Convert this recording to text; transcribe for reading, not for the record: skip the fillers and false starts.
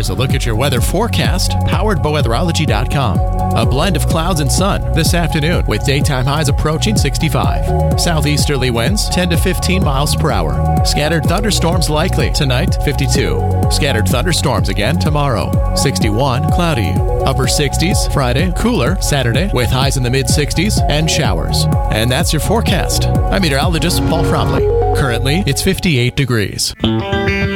Here's a look at your weather forecast, powered by weatherology.com. A blend of clouds and sun this afternoon with daytime highs approaching 65. Southeasterly winds 10 to 15 miles per hour. Scattered thunderstorms likely tonight, 52. Scattered thunderstorms again tomorrow, 61, cloudy. Upper 60s Friday, cooler Saturday with highs in the mid-60s and showers. And that's your forecast. I'm meteorologist Paul Frobley. Currently, it's 58 degrees.